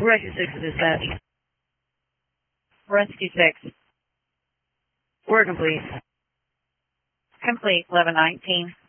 Rescue 6 is dispatch. Rescue 6. We're complete. Complete, 1119.